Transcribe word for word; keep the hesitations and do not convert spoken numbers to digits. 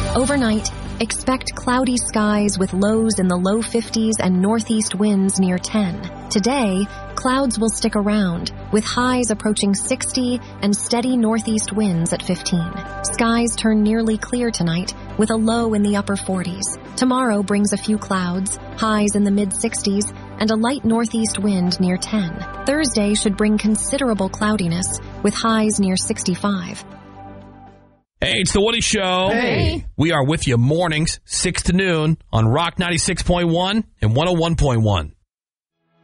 Overnight, expect cloudy skies with lows in the low fifties and northeast winds near ten. Today, clouds will stick around, with highs approaching sixty and steady northeast winds at fifteen. Skies turn nearly clear tonight, with a low in the upper forties. Tomorrow brings a few clouds, highs in the mid-sixties, and a light northeast wind near ten. Thursday should bring considerable cloudiness, with highs near sixty-five. Hey, it's the Woody Show. Hey. We are with you mornings, six to noon on Rock ninety-six point one and one oh one point one.